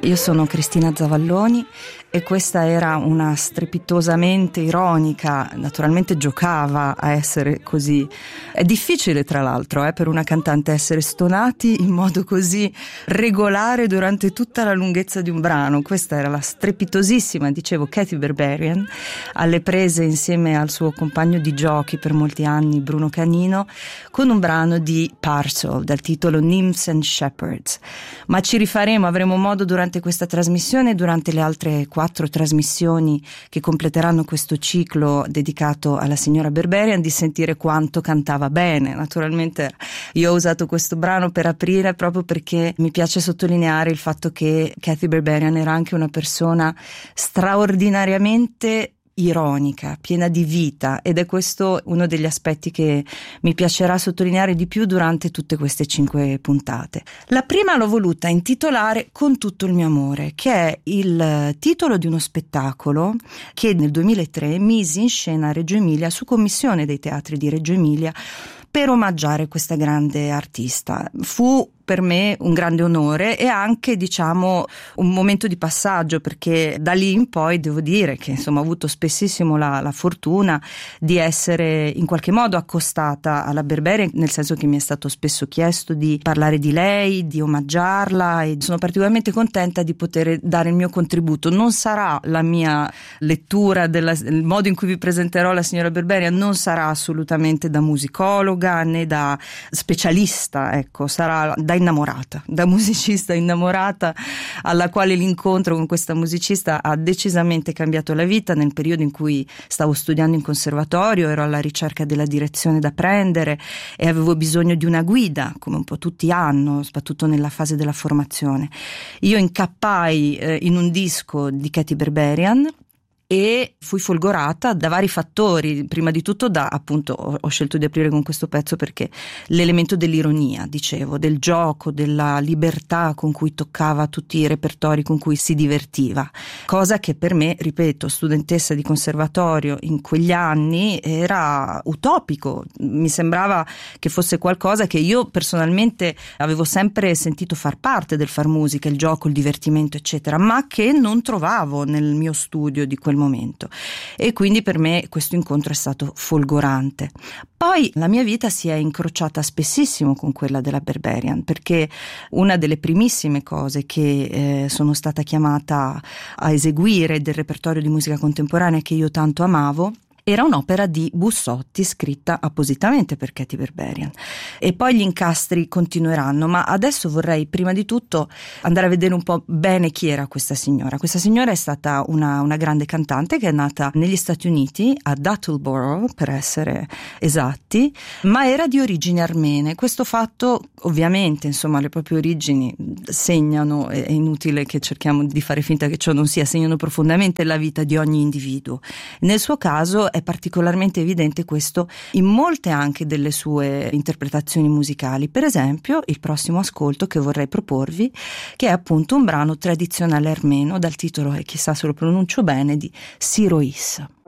Io sono Cristina Zavalloni e questa era una strepitosamente ironica, naturalmente giocava a essere così. È difficile tra l'altro per una cantante essere stonati in modo così regolare durante tutta la lunghezza di un brano. Questa era la strepitosissima, dicevo, Katy Berberian, alle prese insieme al suo compagno di giochi per molti anni, Bruno Canino, con un brano di Parcel dal titolo Nymphs and Shepherds. Ma ci rifaremo, avremo modo durante questa trasmissione e durante le altre 4 trasmissioni che completeranno questo ciclo dedicato alla signora Berberian di sentire quanto cantava bene. Naturalmente io ho usato questo brano per aprire proprio perché mi piace sottolineare il fatto che Katy Berberian era anche una persona straordinariamente ironica, piena di vita, ed è questo uno degli aspetti che mi piacerà sottolineare di più durante tutte queste 5 puntate. La prima l'ho voluta intitolare Con tutto il mio amore, che è il titolo di uno spettacolo che nel 2003 misi in scena a Reggio Emilia su commissione dei teatri di Reggio Emilia per omaggiare questa grande artista. Fu per me un grande onore e anche, diciamo, un momento di passaggio, perché da lì in poi devo dire che insomma ho avuto spessissimo la fortuna di essere in qualche modo accostata alla Berberian, nel senso che mi è stato spesso chiesto di parlare di lei, di omaggiarla, e sono particolarmente contenta di poter dare il mio contributo. Non sarà la mia lettura il modo in cui vi presenterò la signora Berberian, non sarà assolutamente da musicologa né da specialista, ecco, sarà da innamorata, da musicista innamorata, alla quale l'incontro con questa musicista ha decisamente cambiato la vita. Nel periodo in cui stavo studiando in conservatorio ero alla ricerca della direzione da prendere e avevo bisogno di una guida, come un po' tutti hanno, soprattutto nella fase della formazione. Io incappai in un disco di Katy Berberian e fui folgorata da vari fattori. Prima di tutto appunto ho scelto di aprire con questo pezzo perché l'elemento dell'ironia, dicevo, del gioco, della libertà con cui toccava tutti i repertori con cui si divertiva, cosa che per me, ripeto, studentessa di conservatorio in quegli anni, era utopico. Mi sembrava che fosse qualcosa che io personalmente avevo sempre sentito far parte del far musica, il gioco, il divertimento eccetera, ma che non trovavo nel mio studio di quel momento, e quindi per me questo incontro è stato folgorante. Poi la mia vita si è incrociata spessissimo con quella della Berberian, perché una delle primissime cose che sono stata chiamata a eseguire del repertorio di musica contemporanea che io tanto amavo era un'opera di Bussotti scritta appositamente per Katy Berberian, e poi gli incastri continueranno, ma adesso vorrei prima di tutto andare a vedere un po' bene chi era questa signora. Questa signora è stata una grande cantante che è nata negli Stati Uniti, ad Attleboro per essere esatti, ma era di origini armene. Questo fatto ovviamente, insomma, le proprie origini segnano, è inutile che cerchiamo di fare finta che ciò non sia, segnano profondamente la vita di ogni individuo. Nel suo caso è particolarmente evidente questo in molte anche delle sue interpretazioni musicali. Per esempio il prossimo ascolto che vorrei proporvi, che è appunto un brano tradizionale armeno dal titolo, e chissà se lo pronuncio bene, di Sirois.